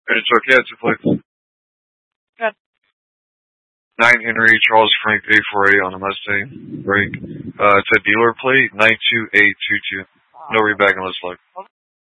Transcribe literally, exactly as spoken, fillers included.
And it's okay, two plates. Good. Nine Henry Charles Frank A four A on a Mustang. Break. Uh, it's a dealer plate, nine two eight two two. No rebag unless like.